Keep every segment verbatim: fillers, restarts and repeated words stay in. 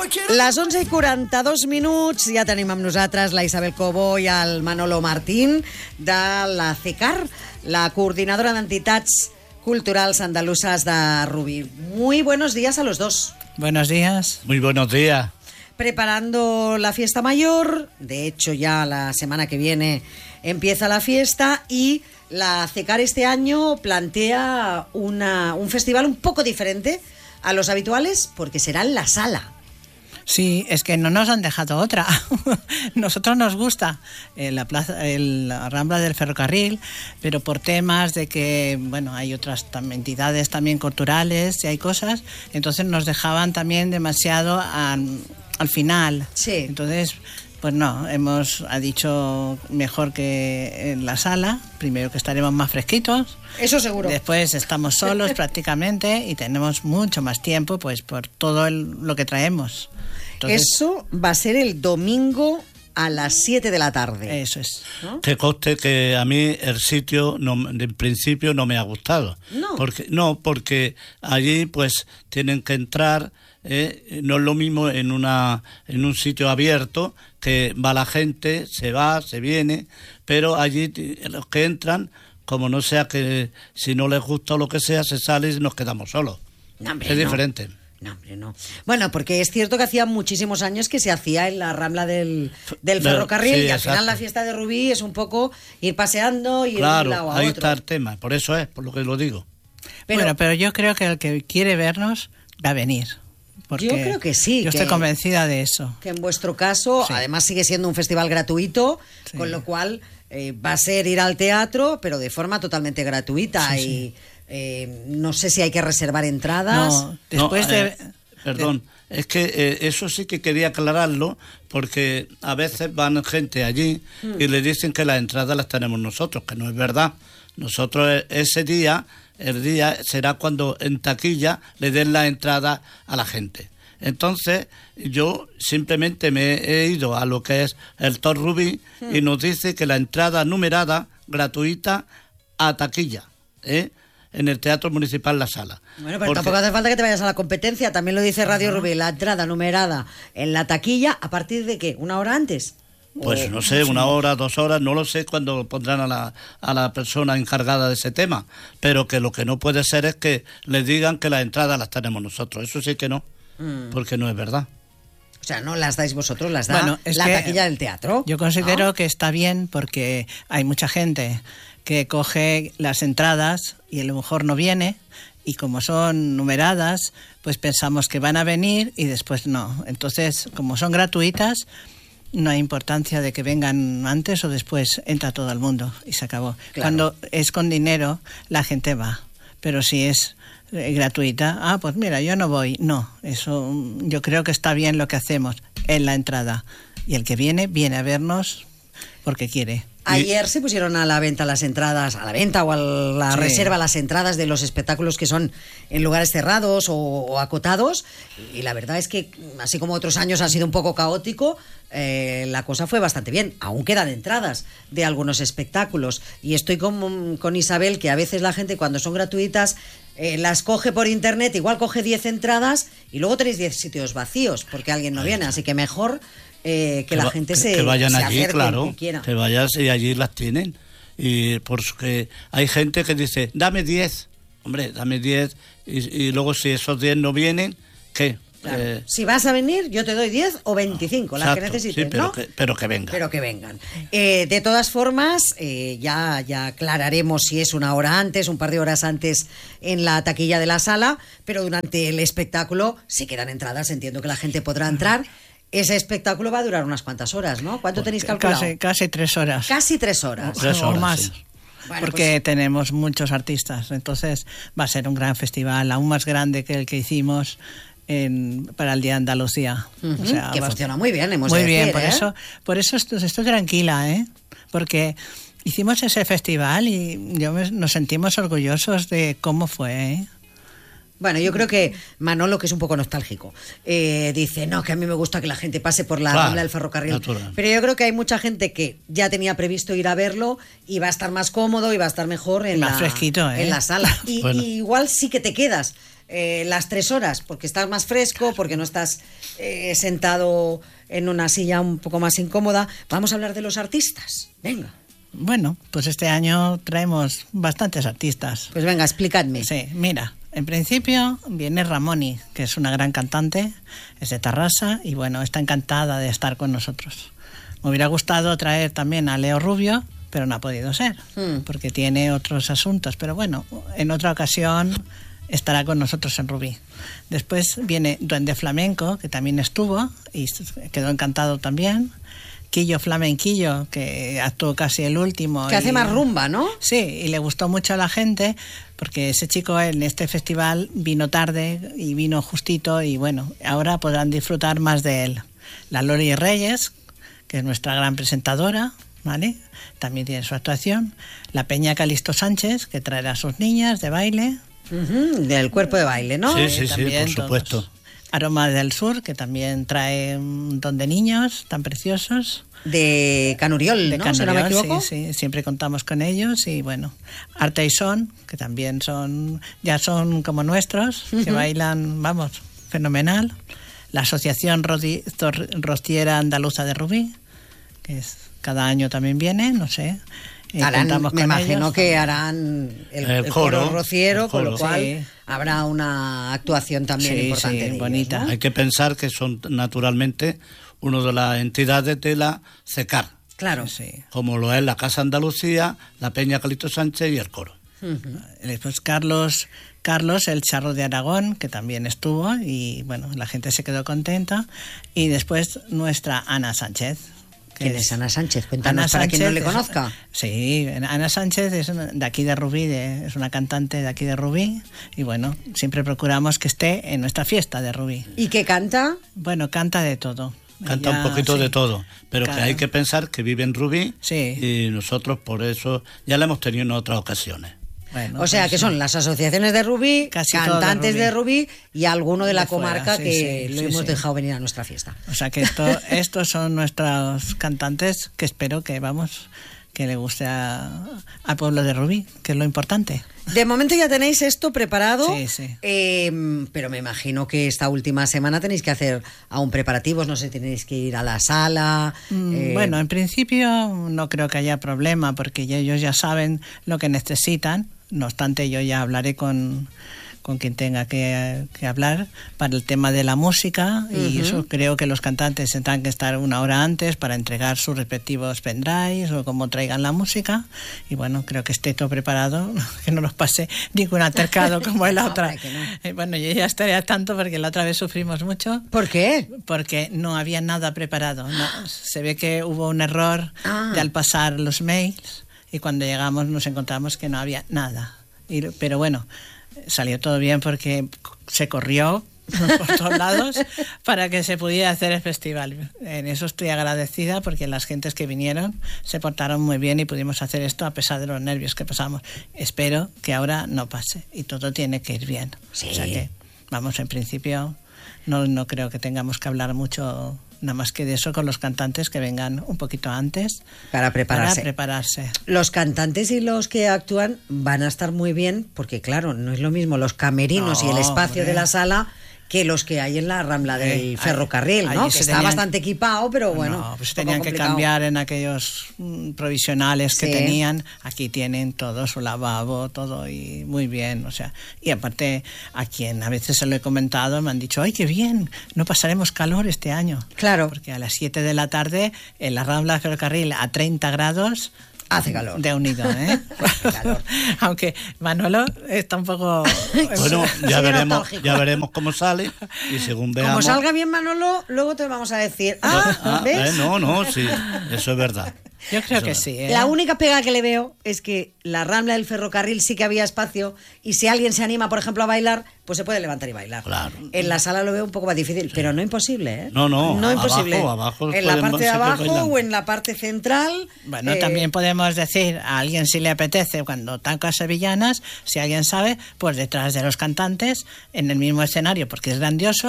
Les onze i quaranta-dos minuts, ja tenim amb nosaltres la Isabel Cobo i el Manolo Martín de la C E C A R, la coordinadora d'entitats culturals andalusas de Rubí. Muy buenos días a los dos. Buenos días. Muy buenos días. Preparando la fiesta mayor, de hecho ya la semana que viene empieza la fiesta y la C E C A R este año plantea una, un festival un poco diferente a los habituales porque será en la Sala. Sí, es que no nos han dejado otra. Nosotros nos gusta eh, la plaza, el, la Rambla del Ferrocarril, pero por temas de que, bueno, hay otras tam, entidades también culturales y hay cosas, entonces nos dejaban también demasiado a, al final. Sí. Entonces, pues no, hemos ha dicho mejor que en la Sala, primero que estaremos más fresquitos. Eso seguro. Después estamos solos prácticamente y tenemos mucho más tiempo, pues por todo el, lo que traemos. Entonces, eso va a ser el domingo a las siete de la tarde. Eso es. ¿No? Que conste que a mí el sitio, no, en principio, no me ha gustado. No. Porque, no, porque allí pues tienen que entrar, eh, no es lo mismo en, una, en un sitio abierto, que va la gente, se va, se viene, pero allí los que entran, como no sea que si no les gusta o lo que sea, se sale y nos quedamos solos. No, hombre, es no. diferente. No, hombre, no. Bueno, porque es cierto que hacía muchísimos años que se hacía en la Rambla del, del ferrocarril sí, y al exacto. final la fiesta de Rubí es un poco ir paseando y ir claro, de un lado a ahí otro. está el tema, por eso es, por lo que lo digo. Pero, bueno, pero yo creo que el que quiere vernos va a venir. Porque yo creo que sí. Yo que, estoy convencida de eso. Que en vuestro caso, sí. Además sigue siendo un festival gratuito, sí. Con lo cual eh, va a ser ir al teatro, pero de forma totalmente gratuita. Sí, y sí. Eh, no sé si hay que reservar entradas. No, después no, de... Eh, perdón, de... es que eh, eso sí que quería aclararlo, porque a veces van gente allí mm. y le dicen que las entradas las tenemos nosotros, que no es verdad. Nosotros ese día... el día será cuando en taquilla le den la entrada a la gente. Entonces, yo simplemente me he ido a lo que es el Tor Rubí hmm. y nos dice que la entrada numerada, gratuita, a taquilla, ¿eh? En el Teatro Municipal La Sala. Bueno, pero Porque... tampoco hace falta que te vayas a la competencia, también lo dice Radio Rubí, la entrada numerada en la taquilla, ¿a partir de qué? ¿Una hora antes? Pues no sé, una hora, dos horas, no lo sé cuándo pondrán a la, a la persona encargada de ese tema, pero que lo que no puede ser es que les digan que las entradas las tenemos nosotros, eso sí que no, mm. porque no es verdad. O sea, no las dais vosotros, las da bueno, la taquilla del teatro. Yo considero ¿no? que está bien porque hay mucha gente que coge las entradas y a lo mejor no viene, y como son numeradas, pues pensamos que van a venir y después no. Entonces, como son gratuitas, no hay importancia de que vengan antes o después, entra todo el mundo y se acabó. Claro. Cuando es con dinero, la gente va, pero si es eh, gratuita, ah, pues mira, yo no voy. No, eso yo creo que está bien lo que hacemos en la entrada. Y el que viene, viene a vernos porque quiere. Ayer se pusieron a la venta las entradas, a la venta o a la sí. reserva las entradas de los espectáculos que son en lugares cerrados o, o acotados, y la verdad es que, así como otros años ha sido un poco caótico, eh, la cosa fue bastante bien. Aún quedan entradas de algunos espectáculos, y estoy con, con Isabel, que a veces la gente cuando son gratuitas eh, las coge por internet, igual coge diez entradas y luego tenéis diez sitios vacíos porque alguien no viene, así que mejor... Eh, que, que la gente se, que vayan se allí, acerque, claro, que, que vayan y allí las tienen. Y porque hay gente que dice, dame diez, hombre, dame diez, y, y luego si esos diez no vienen, ¿qué? Claro. Eh, si vas a venir, yo te doy diez o veinticinco, exacto, las que necesites, sí, pero ¿no? Que, pero que vengan. Pero que vengan. Eh, de todas formas, eh, ya, ya aclararemos si es una hora antes, un par de horas antes en la taquilla de la sala, pero durante el espectáculo, si quedan entradas, entiendo que la gente podrá entrar. Ese espectáculo va a durar unas cuantas horas, ¿no? ¿Cuánto tenéis calculado? Casi, casi tres horas. Casi tres horas. Tres horas o más. Sí. Bueno, porque pues... tenemos muchos artistas, entonces va a ser un gran festival, aún más grande que el que hicimos en, para el Día de Andalucía. Uh-huh, o sea, que funciona muy bien, hemos muy de decir, bien, por ¿eh? eso, por eso estoy, estoy tranquila, ¿eh? Porque hicimos ese festival y yo me, nos sentimos orgullosos de cómo fue, ¿eh? Bueno, yo creo que Manolo, que es un poco nostálgico, eh, dice, no, que a mí me gusta que la gente pase por la claro, Rambla del Ferrocarril. Natural. Pero yo creo que hay mucha gente que ya tenía previsto ir a verlo y va a estar más cómodo y va a estar mejor en, más la, fresquito, ¿eh? en la sala. Y, bueno. y igual sí que te quedas eh, las tres horas, porque estás más fresco, porque no estás eh, sentado en una silla un poco más incómoda. Vamos a hablar de los artistas. Venga. Bueno, pues este año traemos bastantes artistas. Pues venga, explicadme. Sí, mira, en principio viene Ramoni, que es una gran cantante, es de Tarrasa y bueno, está encantada de estar con nosotros. Me hubiera gustado traer también a Leo Rubio, pero no ha podido ser, hmm. porque tiene otros asuntos. Pero bueno, en otra ocasión estará con nosotros en Rubí. Después viene Duende Flamenco, que también estuvo y quedó encantado también. Quillo Flamenquillo, que actuó casi el último. Que y, hace más rumba, ¿no? Sí, y le gustó mucho a la gente, porque ese chico en este festival vino tarde y vino justito, y bueno, ahora podrán disfrutar más de él. La Lori Reyes, que es nuestra gran presentadora, ¿vale? También tiene su actuación. La Peña Calixto Sánchez, que traerá a sus niñas de baile. Uh-huh, del cuerpo de baile, ¿no? Sí, sí, sí, por supuesto. Todos. Aroma del Sur, que también trae un montón de niños tan preciosos. De Canuriol, de ¿no? Canuriol, ¿Si no me equivoco? Sí, sí, siempre contamos con ellos. Y bueno, Arte y Son, que también son, ya son como nuestros, uh-huh. que bailan, vamos, fenomenal. La Asociación Rodi- Rociera Andaluza de Rubí, que es, cada año también viene, no sé. Eh, harán, me con imagino ellos. que harán el, el, el coro, coro rociero, el coro. Con lo cual sí. habrá una actuación también sí, importante. Sí, de bonita. ellos, ¿no? Hay que pensar que son naturalmente una de las entidades de la CECAR. Claro. Sí. Como lo es la Casa Andalucía, la Peña Calixto Sánchez y el coro. Uh-huh. Después Carlos, Carlos, el Charro de Aragón, que también estuvo, y bueno, la gente se quedó contenta. Y después nuestra Ana Sánchez. ¿Quién es Ana Sánchez? Cuéntanos Ana para Sánchez quien no le es, conozca. Sí, Ana Sánchez es de aquí de Rubí, de, es una cantante de aquí de Rubí, y bueno, siempre procuramos que esté en nuestra fiesta de Rubí. ¿Y qué canta? Bueno, canta de todo. Canta Ella, un poquito sí. de todo, pero claro. que hay que pensar que vive en Rubí, sí. y nosotros por eso ya la hemos tenido en otras ocasiones. Bueno, o sea, pues, que son las asociaciones de Rubí, casi cantantes de Rubí. de Rubí y alguno de la de fuera, comarca sí, que sí, lo sí, hemos sí. dejado venir a nuestra fiesta. O sea, que esto, estos son nuestros cantantes que espero que, vamos, que le guste a, al pueblo de Rubí, que es lo importante. De momento ya tenéis esto preparado, sí, sí. Eh, pero me imagino que esta última semana tenéis que hacer aún preparativos, no sé, tenéis que ir a la sala. Mm, eh... Bueno, en principio no creo que haya problema, porque ya ellos ya saben lo que necesitan. No obstante, yo ya hablaré con, con quien tenga que, que hablar para el tema de la música, y uh-huh. eso creo que los cantantes tendrán que estar una hora antes para entregar sus respectivos pendrives o como traigan la música, y bueno, creo que esté todo preparado, que no nos pase ningún altercado como la no, otra. No. Bueno, yo ya estaré al tanto porque la otra vez sufrimos mucho. ¿Por qué? Porque no había nada preparado. No, se ve que hubo un error ah. de al pasar los mails, y cuando llegamos nos encontramos que no había nada. Y, pero bueno, salió todo bien porque se corrió por todos lados para que se pudiera hacer el festival. En eso estoy agradecida, porque las gentes que vinieron se portaron muy bien y pudimos hacer esto a pesar de los nervios que pasamos. Espero que ahora no pase y todo tiene que ir bien. Sí. O sea que, vamos, en principio no, no creo que tengamos que hablar mucho, nada más que de eso, con los cantantes que vengan un poquito antes para prepararse. Para prepararse. Los cantantes y los que actúan van a estar muy bien, porque claro, no es lo mismo los camerinos no, y el espacio hombre. de la sala que los que hay en la Rambla del eh, ferrocarril, ¿no? Que está tenían, bastante equipado, pero bueno. No, pues tenían que cambiar en aquellos mm, provisionales que sí. tenían. Aquí tienen todo su lavabo, todo, y muy bien, o sea. Y aparte, a quien a veces se lo he comentado, me han dicho, ¡ay, qué bien! No pasaremos calor este año. Claro. Porque a las siete de la tarde, en la Rambla del ferrocarril, a treinta grados... Hace calor. De unido, ¿eh? Hace calor. Aunque Manolo está un poco... Bueno, ya veremos, ya veremos cómo sale, y según veamos... Como salga bien Manolo, luego te vamos a decir... Ah, ah ¿ves? Eh, no, no, sí, eso es verdad. Yo creo eso que es. sí, ¿eh? La única pega que le veo es que la Rambla del ferrocarril sí que había espacio, y si alguien se anima, por ejemplo, a bailar, pues se puede levantar y bailar. Claro. En la sala lo veo un poco más difícil, sí. pero no imposible, ¿eh? No, no, no imposible. Abajo, abajo en la parte de abajo o en la parte central. Bueno, eh... también podemos decir a alguien, si le apetece, cuando toca sevillanas, si alguien sabe, pues detrás de los cantantes, en el mismo escenario, porque es grandioso,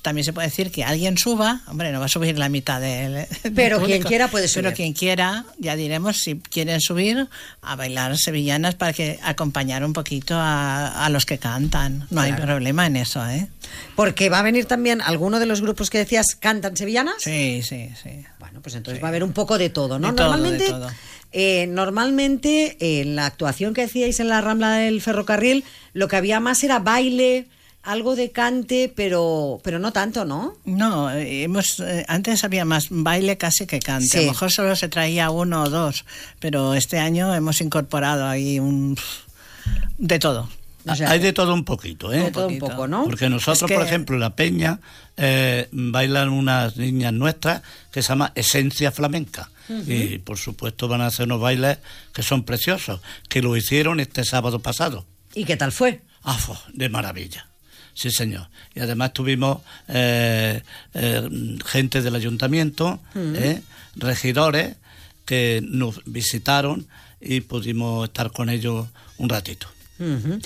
también se puede decir que alguien suba, hombre, no va a subir la mitad del, del pero público, quien quiera puede subir. Pero quien quiera, ya diremos si quieren subir a bailar sevillanas para que acompañar un poquito a, a los que cantan. No claro. hay problema en eso, ¿eh? Porque va a venir también alguno de los grupos que decías cantan sevillanas. Sí, sí, sí. Bueno, pues entonces sí. va a haber un poco de todo, ¿no? De todo, normalmente, de todo. Eh, normalmente en eh, la actuación que hacíais en la Rambla del Ferrocarril, lo que había más era baile, algo de cante, pero pero no tanto, ¿no? No, hemos eh, antes había más baile casi que cante. Sí. A lo mejor solo se traía uno o dos, pero este año hemos incorporado ahí un de todo. O sea, hay de todo un poquito, ¿eh? De todo un poco, ¿no? Porque nosotros, es que... por ejemplo, en La Peña eh, bailan unas niñas nuestras que se llama Esencia Flamenca. Uh-huh. Y, por supuesto, van a hacer unos bailes que son preciosos, que lo hicieron este sábado pasado. ¿Y qué tal fue? Ah, fue de maravilla. Sí, señor. Y además tuvimos eh, eh, gente del ayuntamiento, uh-huh. eh, regidores, que nos visitaron y pudimos estar con ellos un ratito. Uh-huh.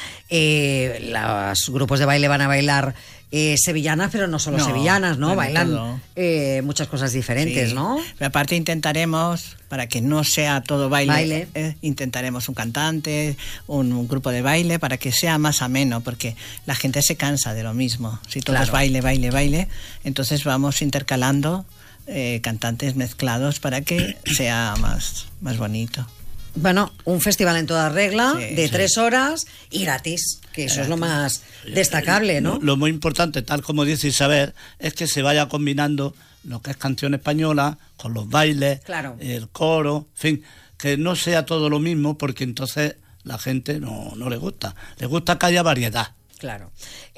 Eh, los grupos de baile van a bailar eh, sevillanas, pero no solo no, sevillanas, ¿no? Bailan eh, muchas cosas diferentes, sí. ¿no? Pero aparte intentaremos, para que no sea todo baile, baile. Eh, intentaremos un cantante, un, un grupo de baile, para que sea más ameno, porque la gente se cansa de lo mismo. Si todo claro. es baile, baile, baile, entonces vamos intercalando eh, cantantes mezclados para que sea más, más bonito. Bueno, un festival en toda regla, sí, de sí. tres horas y gratis, que eso gratis. Es lo más destacable, ¿no? Lo, lo muy importante, tal como dice Isabel, es que se vaya combinando lo que es canción española con los bailes, claro. el coro, en fin, que no sea todo lo mismo, porque entonces la gente no, no le gusta. Le gusta que haya variedad. Claro.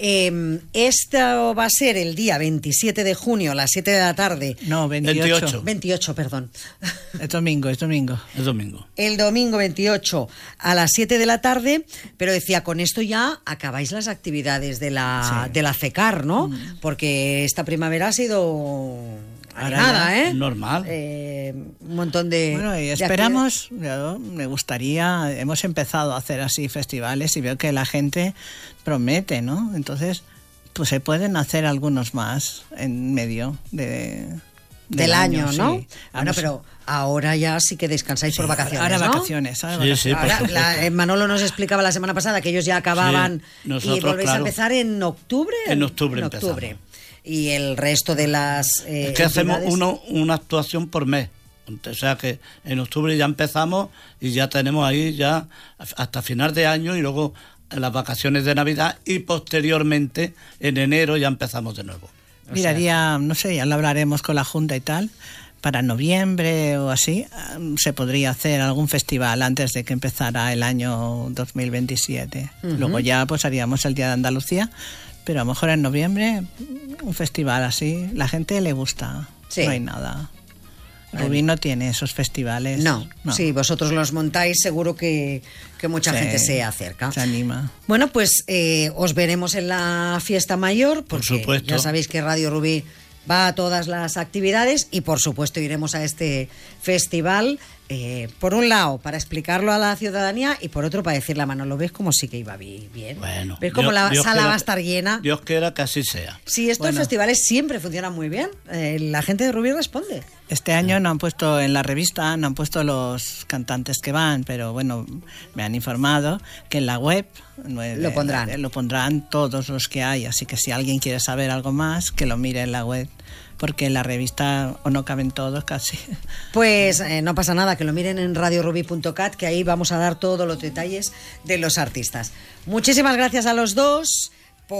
Eh, esto va a ser el día veintisiete de junio a las siete de la tarde. No, veintiocho. veintiocho, perdón. Es domingo, es domingo. Es domingo. El domingo veintiocho a las siete de la tarde, pero decía, con esto ya acabáis las actividades de la, sí. de la FECAR, ¿no? Mm. Porque esta primavera ha sido... Nada, ¿eh? Normal. Eh, un montón de... Bueno, y esperamos, yo, me gustaría, hemos empezado a hacer así festivales y veo que la gente promete, ¿no? Entonces, pues se pueden hacer algunos más en medio de... Del, del año, año, ¿no? Sí. Bueno, pero ahora ya sí que descansáis sí, por vacaciones, ahora ¿no? Vacaciones, ahora sí, vacaciones. Sí, ahora, la, eh, Manolo nos explicaba la semana pasada que ellos ya acababan sí, nosotros, y volvéis claro. a empezar en octubre. En octubre en empezamos. octubre. Y el resto de las eh, es que hacemos entidades... uno, una actuación por mes, o sea que en octubre ya empezamos y ya tenemos ahí ya hasta final de año y luego las vacaciones de Navidad y posteriormente en enero ya empezamos de nuevo. Miraría, no sé, ya lo hablaremos con la Junta y tal, para noviembre o así se podría hacer algún festival antes de que empezara el año dos mil veintisiete. Uh-huh. Luego ya pues haríamos el Día de Andalucía, pero a lo mejor en noviembre un festival así, la gente le gusta, sí. No hay nada. Rubí no tiene esos festivales. No, no. Sí, vosotros los montáis, seguro que, que mucha sí, gente se acerca. Se anima. Bueno, pues eh, os veremos en la fiesta mayor, porque por supuesto. Ya sabéis que Radio Rubí va a todas las actividades y por supuesto iremos a este festival, eh, por un lado para explicarlo a la ciudadanía y por otro para decirle a Manolo, ¿ves cómo sí que iba bien? Bueno, ¿ves cómo Dios, la Dios sala quiera, va a estar llena? Dios quiera que así sea. Sí, estos bueno. festivales siempre funcionan muy bien, eh, la gente de Rubí responde. Este año no han puesto en la revista, no han puesto los cantantes que van, pero bueno, me han informado que en la web lo pondrán. Eh, lo pondrán todos los que hay, así que si alguien quiere saber algo más, que lo mire en la web, porque en la revista o no caben todos casi. Pues eh, no pasa nada, que lo miren en radio rubí punto cat, que ahí vamos a dar todos los detalles de los artistas. Muchísimas gracias a los dos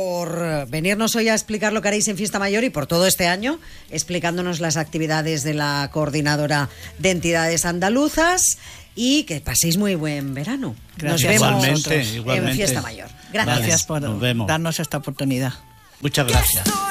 por venirnos hoy a explicar lo que haréis en Fiesta Mayor y por todo este año explicándonos las actividades de la Coordinadora de Entidades Andaluzas y que paséis muy buen verano. Gracias. Nos vemos igualmente, igualmente. en Fiesta Mayor. Gracias. Gracias por darnos esta oportunidad. Muchas gracias.